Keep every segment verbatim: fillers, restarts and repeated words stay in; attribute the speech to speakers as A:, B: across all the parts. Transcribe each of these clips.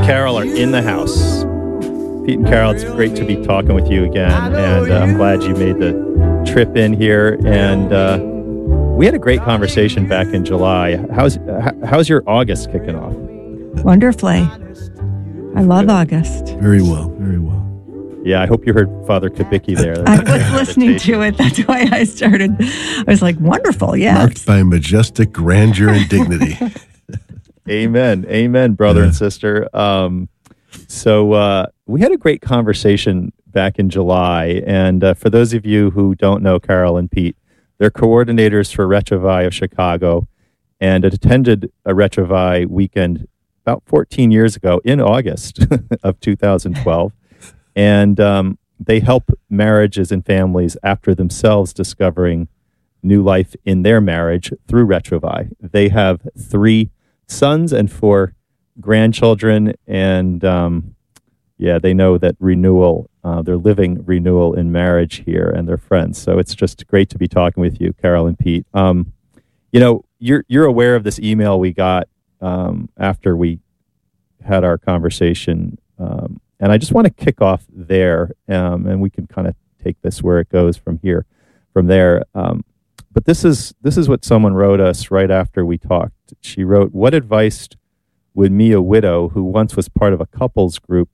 A: Carol are in the house. Pete and Carol, it's great to be talking with you again, and uh, I'm glad you made the trip in here. And uh, we had a great conversation back in July. How's how's your August kicking off?
B: Wonderfully. I love August.
C: Very well, very well.
A: Yeah, I hope you heard Father Kubicki there.
B: I was listening to it. That's why I started. I was like, wonderful, yeah.
C: Marked by majestic grandeur and dignity.
A: Amen. Amen, brother yeah. and sister. Um, so uh, we had a great conversation back in July. And uh, for those of you who don't know Carol and Pete, they're coordinators for Retrovi of Chicago and attended a Retrovi weekend about fourteen years ago in August of two thousand twelve. And um, they help marriages and families after themselves discovering new life in their marriage through Retrovi. They have three sons and four grandchildren, and um, yeah, they know that renewal, uh, they're living renewal in marriage here, and they're friends. So it's just great to be talking with you, Carol and Pete. Um, you know, you're you're aware of this email we got um, after we had our conversation, um, and I just want to kick off there, um, and we can kind of take this where it goes from here, from there. Um, but this is this is what someone wrote us right after we talked. She wrote, "What advice would me, a widow who once was part of a couples group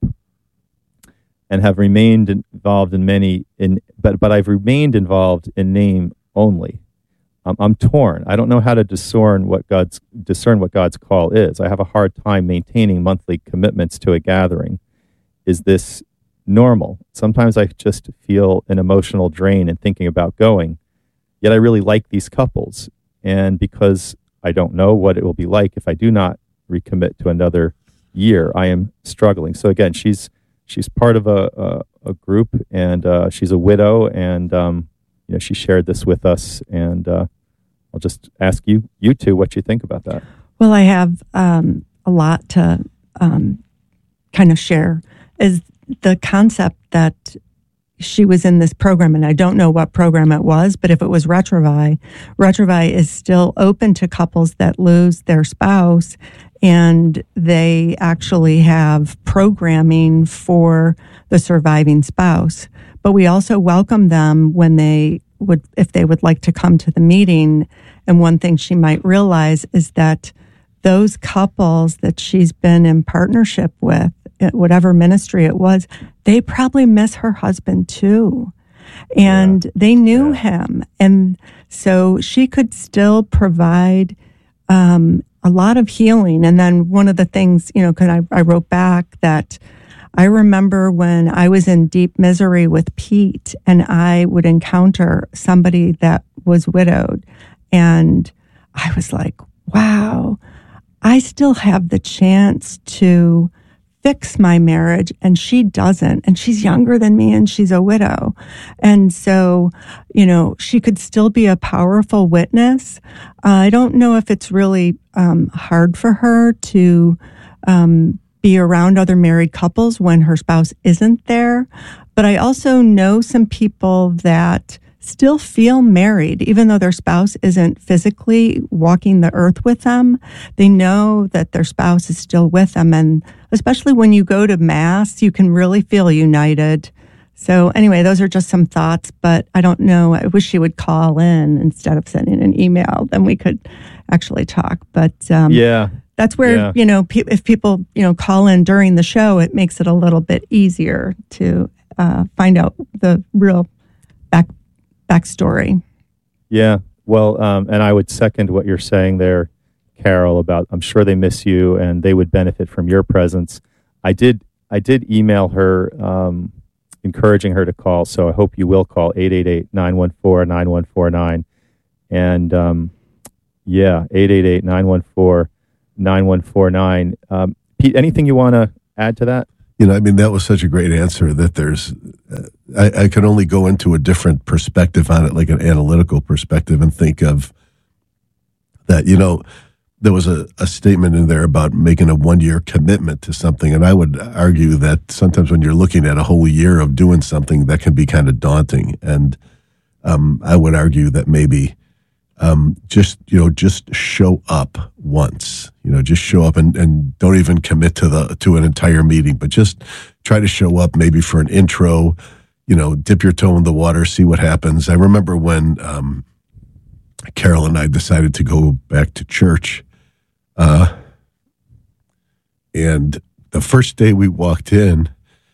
A: and have remained involved in many, in but but I've remained involved in name only. Um, I'm torn. I don't know how to discern what God's discern what God's call is. I have a hard time maintaining monthly commitments to a gathering. Is this normal? Sometimes I just feel an emotional drain in thinking about going. Yet I really like these couples, and because I don't know what it will be like if I do not recommit to another year, I am struggling." So again, she's she's part of a a, a group, and uh, she's a widow, and um, you know, she shared this with us, and uh, I'll just ask you you two what you think about that.
B: Well, I have um, a lot to um, kind of share. Is the concept that she was in this program, and I don't know what program it was, but if it was Retrovi, Retrovi is still open to couples that lose their spouse, and they actually have programming for the surviving spouse. But we also welcome them when they would, if they would like to come to the meeting. And one thing she might realize is that those couples that she's been in partnership with, whatever ministry it was, they probably miss her husband too. And yeah. they knew yeah. him. And so she could still provide um, a lot of healing. And then one of the things, you know, because I, I wrote back that I remember when I was in deep misery with Pete and I would encounter somebody that was widowed. And I was like, wow, I still have the chance to fix my marriage, and she doesn't, and she's younger than me, and she's a widow. And so, you know, she could still be a powerful witness. Uh, I don't know if it's really um, hard for her to um, be around other married couples when her spouse isn't there, but I also know some people that still feel married, even though their spouse isn't physically walking the earth with them. They know that their spouse is still with them. And especially when you go to Mass, you can really feel united. So anyway, those are just some thoughts, but I don't know. I wish she would call in instead of sending an email. Then we could actually talk. But um,
A: yeah,
B: that's where,
A: yeah.
B: you know, pe- if people, you know, call in during the show, it makes it a little bit easier to uh, find out the real back backstory.
A: Yeah, well, um, and I would second what you're saying there, Carol, about I'm sure they miss you and they would benefit from your presence. I did I did email her um, encouraging her to call, so I hope you will call eight eight eight, nine one four, nine one four nine. And um, yeah, eight eight eight, nine one four, nine one four nine. Um, Pete, anything you want to add to that?
C: You know, I mean, that was such a great answer that there's, uh, I, I can only go into a different perspective on it, like an analytical perspective, and think of that, you know, there was a, a statement in there about making a one-year commitment to something. And I would argue that sometimes when you're looking at a whole year of doing something, that can be kind of daunting. And um, I would argue that maybe um, just, you know, just show up once, you know, just show up and, and don't even commit to the, to an entire meeting, but just try to show up maybe for an intro, you know, dip your toe in the water, see what happens. I remember when, um, Carol and I decided to go back to church, uh, and the first day we walked in,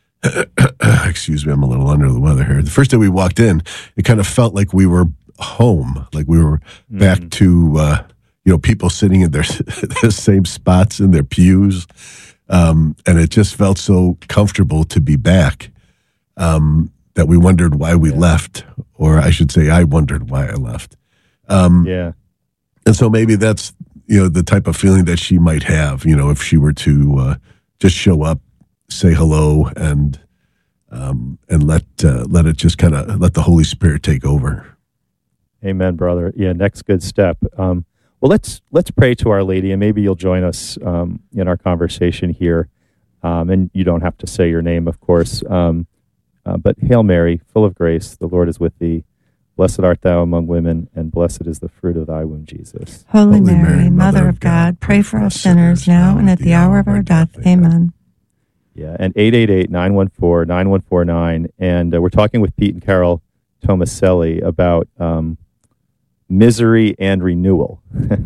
C: excuse me, I'm a little under the weather here. The first day we walked in, it kind of felt like we were home, like we were mm. back to, uh, you know, people sitting in their, their same spots in their pews. Um, and it just felt so comfortable to be back um, that we wondered why we yeah. left, or I should say I wondered why I left. Um,
A: yeah.
C: And so maybe that's, you know, the type of feeling that she might have, you know, if she were to uh, just show up, say hello, and um, and let uh, let it just kind of let the Holy Spirit take over.
A: Amen, brother. Yeah, next good step. Um, well, let's let's pray to Our Lady, and maybe you'll join us um, in our conversation here. Um, and you don't have to say your name, of course. Um, uh, but Hail Mary, full of grace, the Lord is with thee. Blessed art thou among women, and blessed is the fruit of thy womb, Jesus.
B: Holy, Holy Mary, Mary, Mother of God, pray for us sinners now and at the hour of our death. Amen.
A: Yeah, and eight eight eight, nine one four, nine one four nine. And uh, we're talking with Pete and Carol Tomaselli about um, misery and renewal.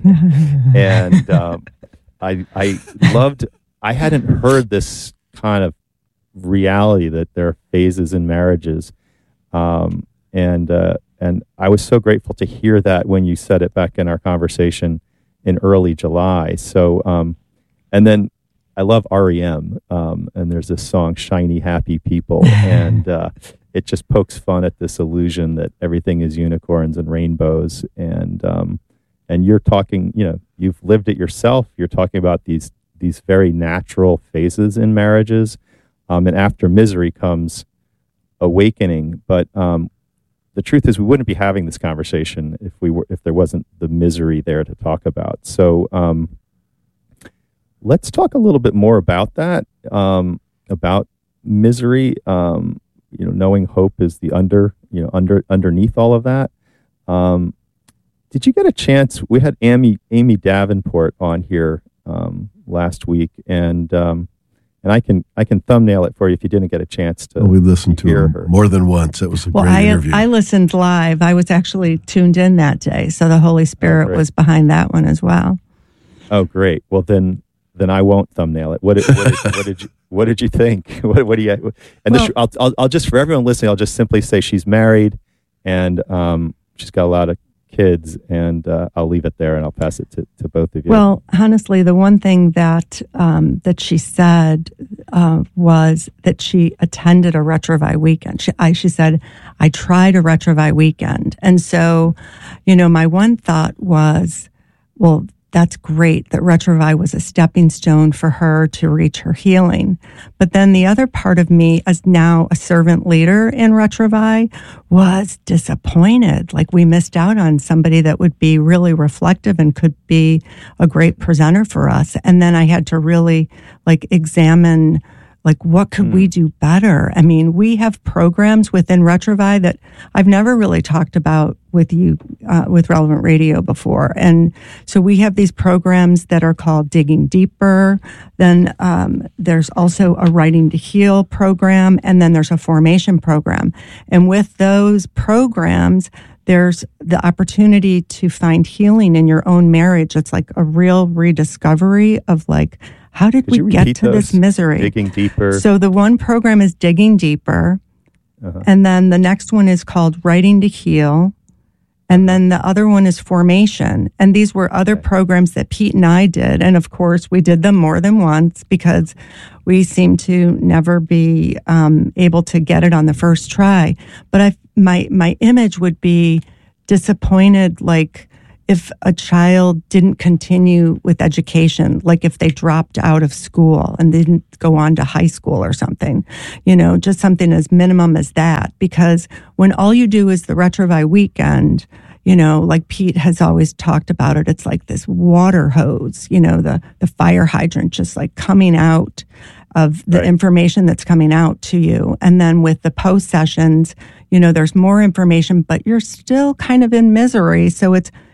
A: and um, I, I loved, I hadn't heard this kind of reality that there are phases in marriages. Um, and uh, and I was so grateful to hear that when you said it back in our conversation in early July. So, um, and then I love R E M, um, and there's this song, Shiny Happy People, and uh, it just pokes fun at this illusion that everything is unicorns and rainbows, and um, and you're talking, you know, you've lived it yourself, you're talking about these these very natural phases in marriages, um, and after misery comes awakening, but um, the truth is we wouldn't be having this conversation if we were if there wasn't the misery there to talk about. So um, let's talk a little bit more about that, um, about misery. Um, you know, knowing hope is the under, you know, under underneath all of that. Um, did you get a chance? We had Amy Amy Davenport on here um, last week, and um, and I can I can thumbnail it for you if you didn't get a chance to.
C: Oh, we listened to
A: hear
C: her
A: her
C: more than once. It was a
B: well,
C: great
B: I,
C: interview.
B: I listened live. I was actually tuned in that day, so the Holy Spirit
A: oh,
B: was behind that one as well.
A: Oh, great! Well, then then I won't thumbnail it. What did, what did, what did you what did you think? What, what do you? And well, this, I'll, I'll I'll just for everyone listening, I'll just simply say she's married, and um, she's got a lot of kids, and uh, I'll leave it there, and I'll pass it to, to both of you.
B: Well, honestly, the one thing that um, that she said uh, was that she attended a Retrovi weekend. She, I, she said, I tried a Retrovi weekend. And so, you know, my one thought was, well, that's great that Retrovi was a stepping stone for her to reach her healing. But then the other part of me, as now a servant leader in Retrovi, was disappointed. Like we missed out on somebody that would be really reflective and could be a great presenter for us. And then I had to really like examine like, what could mm. we do better? I mean, we have programs within Retrovi that I've never really talked about with you, uh, with Relevant Radio before. And so we have these programs that are called Digging Deeper. Then um, there's also a Writing to Heal program. And then there's a formation program. And with those programs, there's the opportunity to find healing in your own marriage. It's like a real rediscovery of like, how did
A: Could
B: we get to
A: those?
B: this misery?
A: Digging Deeper.
B: So the one program is Digging Deeper.
A: Uh-huh.
B: And then the next one is called Writing to Heal. And then the other one is Formation. And these were other okay. programs that Pete and I did. And of course, we did them more than once because we seem to never be um, able to get it on the first try. But I, my my image would be disappointed, like, if a child didn't continue with education, like if they dropped out of school and didn't go on to high school or something, you know, just something as minimum as that. Because when all you do is the Retrovi weekend, you know, like Pete has always talked about it, it's like this water hose, you know, the, the fire hydrant just like coming out of the right. information that's coming out to you. And then with the post sessions, you know, there's more information, but you're still kind of in misery. So it's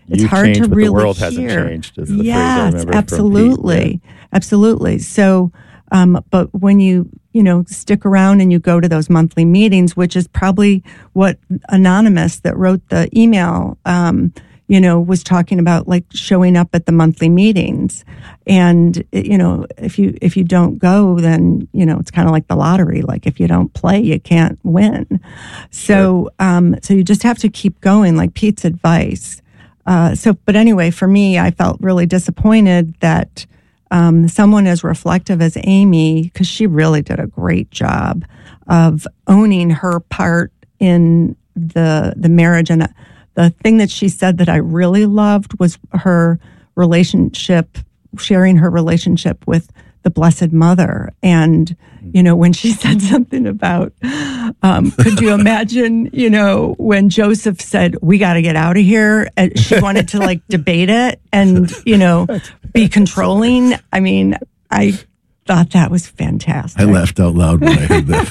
B: it's
A: you
B: hard
A: changed,
B: to
A: but
B: really
A: the world
B: hear.
A: hasn't changed. Is the
B: yes,
A: phrase I remember
B: absolutely,
A: from Pete. Yeah.
B: absolutely. So, um, but when you you know stick around and you go to those monthly meetings, which is probably what Anonymous that wrote the email, um, you know, was talking about, like showing up at the monthly meetings, and you know, if you if you don't go, then you know it's kind of like the lottery. Like if you don't play, you can't win. So,
A: Sure.
B: um, so you just have to keep going, like Pete's advice. Uh, so, but anyway, for me, I felt really disappointed that um, someone as reflective as Amy, because she really did a great job of owning her part in the the marriage. And the thing that she said that I really loved was her relationship, sharing her relationship with the Blessed Mother. And, you know, when she said something about, um, could you imagine, you know, when Joseph said, we got to get out of here, and she wanted to like debate it and, you know, be controlling. I mean, I thought that was fantastic.
C: I laughed out loud when I heard that.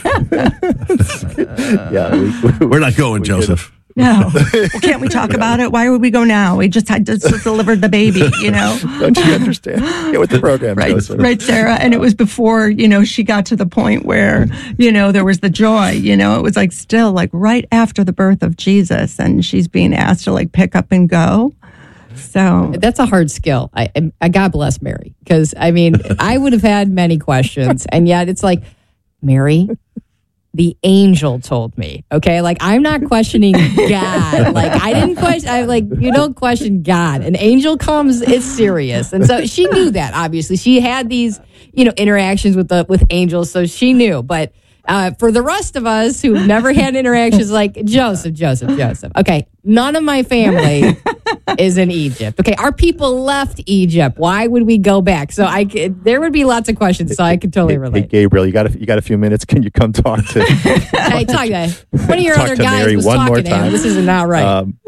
A: yeah, we, we,
C: We're not going, Joseph.
B: No. Well, can't we talk about it? Why would we go now? We just had to just delivered the baby, you know?
A: Don't you understand? Get with the program,
B: right,
A: Joseph.
B: right, Sarah. And it was before, you know, she got to the point where, you know, there was the joy, you know, it was like still like right after the birth of Jesus, and she's being asked to like pick up and go. So
D: that's a hard skill. I, I God bless Mary, because I mean, I would have had many questions, and yet it's like, Mary, the angel told me, okay? Like, I'm not questioning God. Like, I didn't question, I like, you don't question God. An angel comes, it's serious. And so she knew that, obviously. She had these, you know, interactions with the, with angels, so she knew. But uh, for the rest of us who've never had interactions, like, Joseph, Joseph, Joseph. Okay, none of my family is in Egypt. Okay, our people left Egypt. Why would we go back? So I could, there would be lots of questions, so I could totally
A: Hey,
D: relate.
A: hey, Gabriel, you got a, you got a few minutes? Can you come talk to?
D: Hey, talk to that. One of your
A: Talk
D: other
A: to
D: guys
A: Mary
D: was
A: one
D: talking
A: more
D: to him.
A: time.
D: This is not right.
A: Um,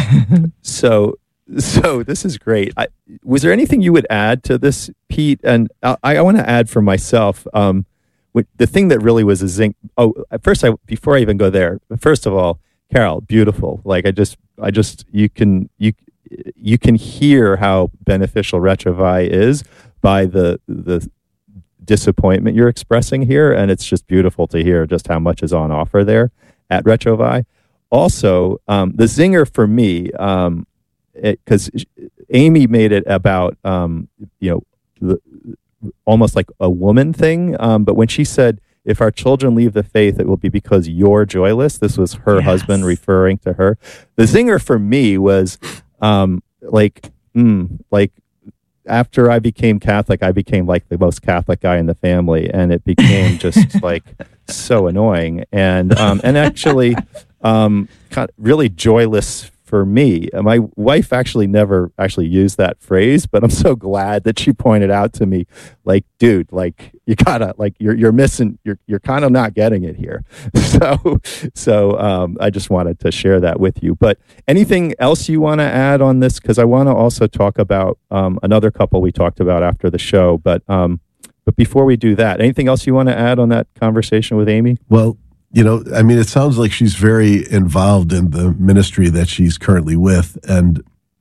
A: so, so this is great. I, was there anything you would add to this, Pete? And I, I want to add for myself. Um, with, the thing that really was a zinc. Oh, at first, I before I even go there. First of all, Carol, beautiful. Like I just, I just, you can you. You can hear how beneficial Retrouvaille is by the the disappointment you're expressing here, and it's just beautiful to hear just how much is on offer there at Retrouvaille. Also, um, the zinger for me, um, because Amy made it about um, you know the, almost like a woman thing, um, but when she said, "If our children leave the faith, it will be because you're joyless," this was her
B: Yes.
A: husband referring to her. The zinger for me was. Um, like, mm, like after I became Catholic, I became like the most Catholic guy in the family, and it became just like so annoying and um, and actually um, kind of really joyless for me. My wife actually never actually used that phrase, but I'm so glad that she pointed out to me, like, dude, like you gotta, like you're you're missing, you're you're kind of not getting it here. So so um, I just wanted to share that with you. But anything else you want to add on this? Because I want to also talk about um, another couple we talked about after the show. But um, but before we do that, anything else you want to add on that conversation with Amy?
C: Well, you know, I mean, it sounds like she's very involved in the ministry that she's currently with. And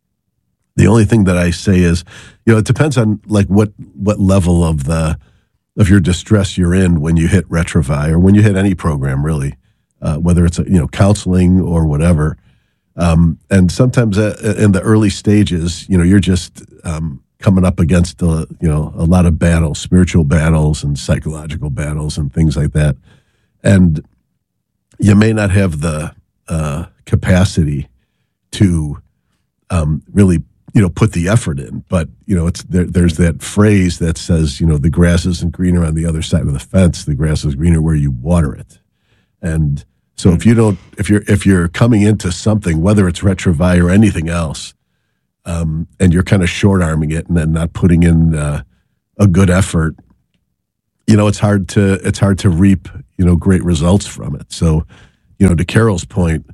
C: the only thing that I say is, you know, it depends on like what, what level of the, of your distress you're in when you hit Retrouvaille or when you hit any program really, uh, whether it's, you know, counseling or whatever. Um, and sometimes uh, in the early stages, you know, you're just um, coming up against, a, you know, a lot of battles, spiritual battles and psychological battles and things like that. And you may not have the uh, capacity to um, really, you know, put the effort in. But, you know, it's there, there's that phrase that says, you know, the grass isn't greener on the other side of the fence. The grass is greener where you water it. And so if you don't, if you're if you're coming into something, whether it's Retrouvaille or anything else, um, and you're kind of short arming it and then not putting in uh, a good effort, you know, it's hard to it's hard to reap, you know, great results from it. So, you know, to Carol's point,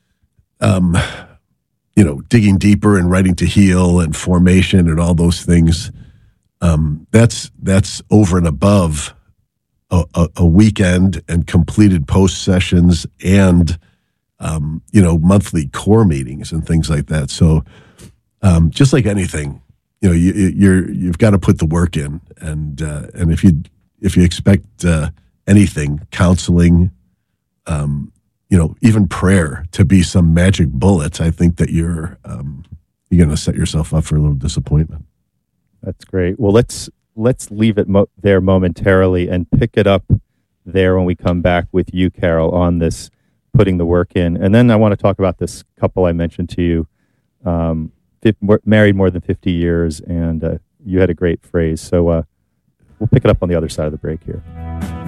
C: um, you know, digging deeper and writing to heal and formation and all those things, um, that's that's over and above a, a, a weekend and completed post sessions and um, you know, monthly core meetings and things like that. So, um, just like anything, you know, you, you're you've got to put the work in, and uh, and if you if you expect uh, anything, counseling, um, you know, even prayer to be some magic bullet, I think that you're um, you're going to set yourself up for a little disappointment.
A: That's great. Well, let's let's leave it mo- there momentarily and pick it up there when we come back with you, Carol, on this putting the work in. And then I want to talk about this couple I mentioned to you, um, fi- married more than fifty years, and uh, you had a great phrase. So uh, we'll pick it up on the other side of the break here.